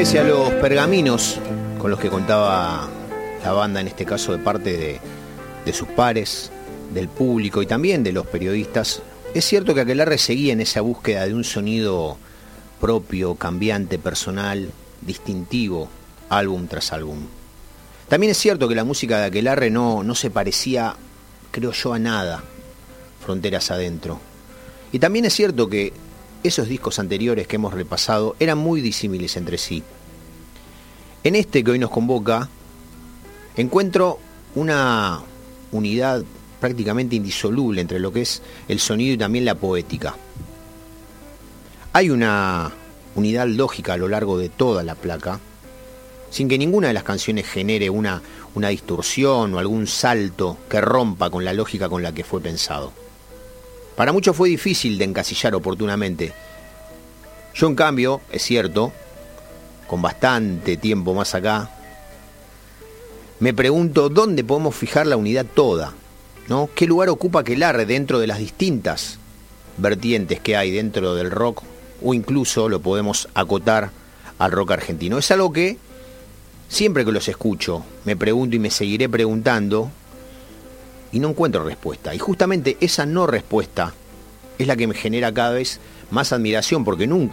Pese a los pergaminos con los que contaba la banda, en este caso de parte de sus pares, del público y también de los periodistas, es cierto que Aquelarre seguía en esa búsqueda de un sonido propio, cambiante, personal, distintivo, álbum tras álbum. También es cierto que la música de Aquelarre no se parecía, creo yo, a nada, fronteras adentro. Y también es cierto que esos discos anteriores que hemos repasado eran muy disímiles entre sí. En este que hoy nos convoca, encuentro una unidad prácticamente indisoluble entre lo que es el sonido y también la poética. Hay una unidad lógica a lo largo de toda la placa, sin que ninguna de las canciones genere una distorsión o algún salto que rompa con la lógica con la que fue pensado. Para muchos fue difícil de encasillar oportunamente. Yo, en cambio, es cierto, con bastante tiempo más acá, me pregunto dónde podemos fijar la unidad toda, ¿no? ¿Qué lugar ocupa Aquelarre dentro de las distintas vertientes que hay dentro del rock? O incluso lo podemos acotar al rock argentino. Es algo que siempre que los escucho me pregunto y me seguiré preguntando y no encuentro respuesta. Y justamente esa no respuesta es la que me genera cada vez más admiración, porque nunca